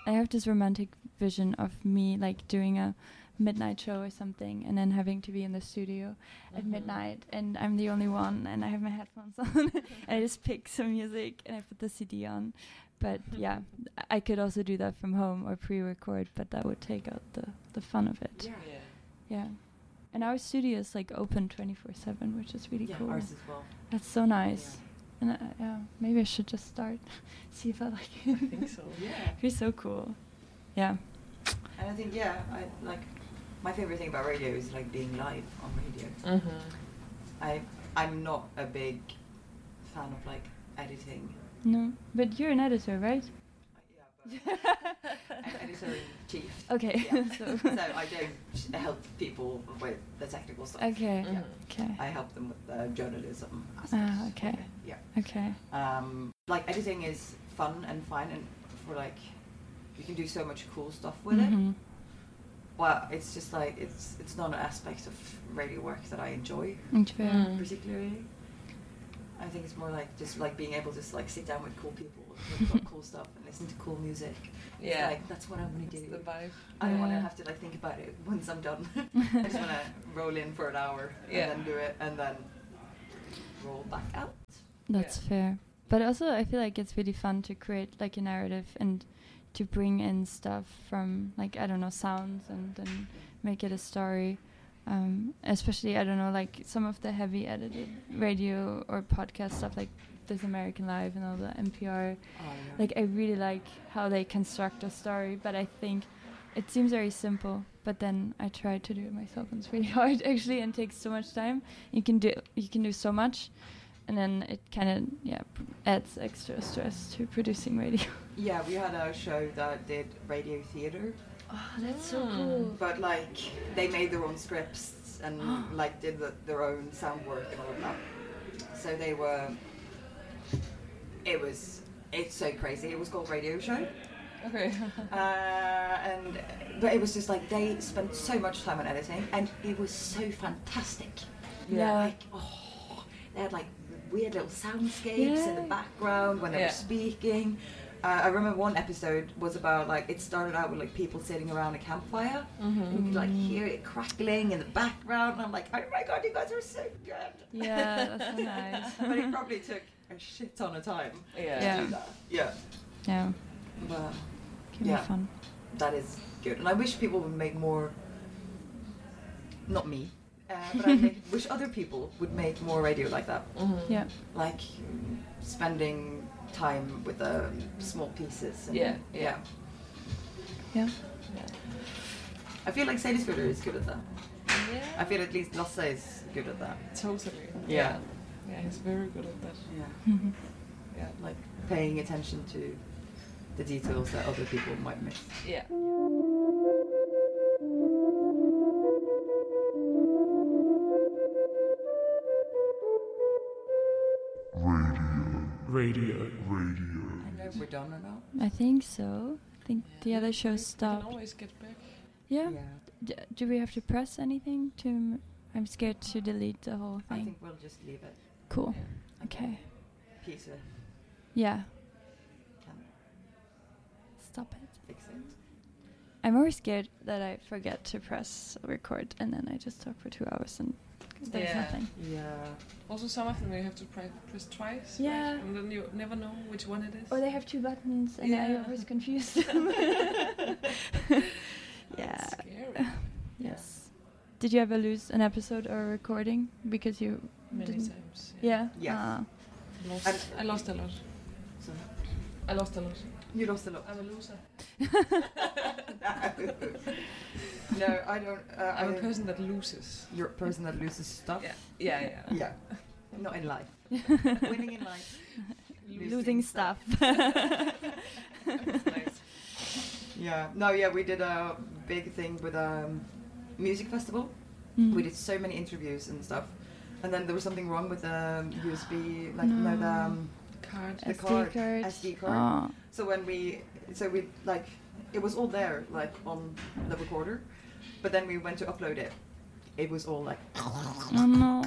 I have this romantic vision of me like doing a midnight show or something, and then having to be in the studio at midnight, and I'm the only one, and I have my headphones on, and I just pick some music and I put the CD on. But yeah, I could also do that from home or pre-record, but that would take out the fun of it. Yeah. And our studio is like open 24/7, which is really cool. Ours as well. That's so nice. And maybe I should just start, see if I like it. I think so. Yeah. It'd be so cool. Yeah. And I think I like my favorite thing about radio is like being live on radio. I'm not a big fan of like editing. No, but you're an editor, right? Yeah, but I'm editor-in-chief. Okay. Yeah. So I don't help people with the technical stuff. Okay. Yeah. Okay. I help them with the journalism aspects. Okay. Yeah. Okay. Like editing is fun and fine, and for like you can do so much cool stuff with it. Well, it's just like it's not an aspect of radio work that I enjoy particularly. I think it's more like just like being able to just like sit down with cool people, talk about cool stuff, and listen to cool music. Yeah, it's like that's what I want to do. The vibe. I don't want to have to like think about it once I'm done. I just want to roll in for an hour and then do it, and then roll back out. That's fair. But also, I feel like it's really fun to create like a narrative and to bring in stuff from like, I don't know, sounds and then make it a story. Especially, I don't know, like some of the heavy edited radio or podcast stuff like This American Life and all the NPR. Like I really like how they construct a story, but I think it seems very simple, but then I try to do it myself and it's really hard actually and takes so much time. You can do so much, and then it kind of adds extra stress to producing radio. Yeah, we had a show that did radio theater. Oh, that's so cool. But like they made their own scripts and like did their own sound work and all of that. So they were. It's so crazy. It was called Radio Show. Okay. But it was just like they spent so much time on editing, and it was so fantastic. Yeah. Like they had like weird little soundscapes in the background when they were speaking. I remember one episode was about like it started out with like people sitting around a campfire. And you could like hear it crackling in the background, and I'm like, oh my god, you guys are so good. Yeah, that's so nice. But it probably took a shit ton of time to do that. Yeah. But Can be fun. That is good, and I wish people would make more. Not me, but I wish other people would make more radio like that. Yeah. Like spending time with the small pieces. And Yeah. I feel like Sadie Scooter is good at that. Yeah. I feel at least Lasse is good at that. Totally. Yeah. Yeah, he's very good at that. Yeah. Yeah, like paying attention to the details that other people might miss. Yeah. Radio. I know if we're done or not. I think so. I think the other shows We stopped. can always get back. Yeah. Do we have to press anything to? I'm scared to delete the whole thing. I think we'll just leave it. Cool. Okay. Peter Yeah. can Stop it. fix it. I'm always scared that I forget to press record and then I just talk for 2 hours and there's nothing. Yeah. Also, some of them you have to press twice. Yeah. Right? And then you never know which one it is. Or they have 2 buttons and I always confuse them. Yeah. That's scary. Yes. Did you ever lose an episode or a recording because you Many didn't? times. Yeah. Yes. I lost a lot. So I lost a lot. you lost a lot. I'm a loser. No, I don't. I'm a person that loses. You're a person that loses stuff. Yeah. Yeah. Not in life. Winning in life. Losing stuff. Nice. Yeah. No. Yeah. We did a big thing with music festival. We did so many interviews and stuff, and then there was something wrong with the USB, like Card. the SD card. Oh. So when we like, it was all there like on the recorder, but then we went to upload it. It was all like, Oh no.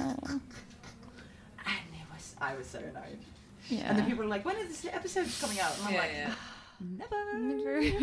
and I was so annoyed. Yeah. And the people were like, when is this episode coming out? And I'm like, Never.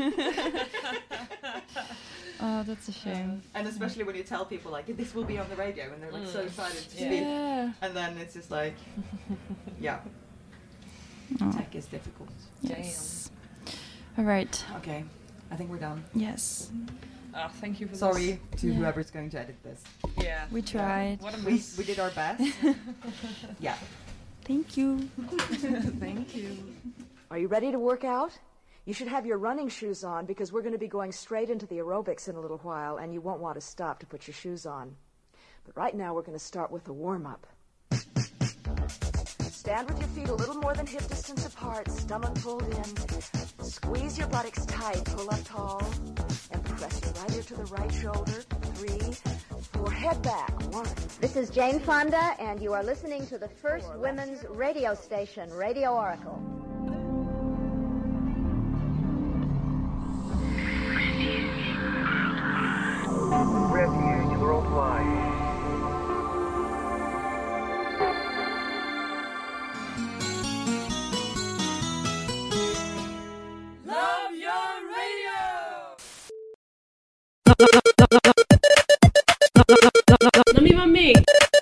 Oh, that's a shame. And especially when you tell people like this will be on the radio, and they're like so excited to speak, Yeah. and then it's just like, yeah, Oh. tech is difficult. Yes. All right. Okay, I think we're done. Yes. Thank you for Sorry to Yeah. whoever's going to edit this. this. Yeah. We tried. What a We mess. did our best. Yeah. Thank you. Thank you. Are you ready to work out? You should have your running shoes on because we're going to be going straight into the aerobics in a little while, and you won't want to stop to put your shoes on. But right now we're going to start with a warm-up. Stand with your feet a little more than hip distance apart, stomach pulled in. Squeeze your buttocks tight, pull up tall, and press your right ear to the right shoulder. 3, 4, head back. 1. This is Jane Fonda, and you are listening to the first women's radio station, Radio Oracle. Refuge worldwide. Love your radio!